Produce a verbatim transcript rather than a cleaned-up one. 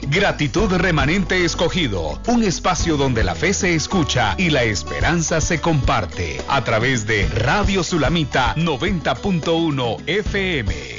Gratitud Remanente Escogido, un espacio donde la fe se escucha y la esperanza se comparte a través de Radio Sulamita noventa punto uno F M.